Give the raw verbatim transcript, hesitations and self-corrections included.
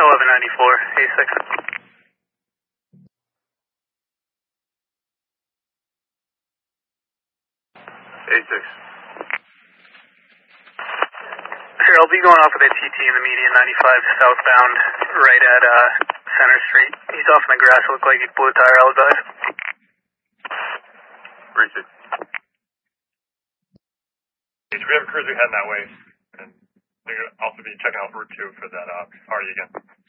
eleven ninety-four, A six. A six. Sure, I'll be going off with a T T in the median ninety-five southbound, right at uh, Center Street. He's off in the grass, look like he blew a tire, I'll advise. Appreciate it. We have a cruiser heading that way, and they're going to also be checking out Route two for that uh, party again.